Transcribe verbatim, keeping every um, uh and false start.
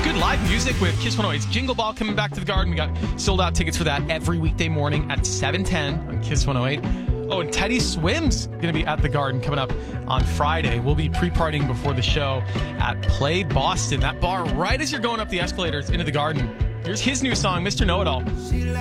good live music with Kiss one oh eight's Jingle Ball coming back to the Garden. We got sold out tickets for that every weekday morning at seven ten on Kiss one oh eight. Oh, and Teddy Swim's going to be at the Garden coming up on Friday. We'll be pre-partying before the show at Play Boston, that bar right as you're going up the escalators into the Garden. Here's his new song, Mister Know-It-All.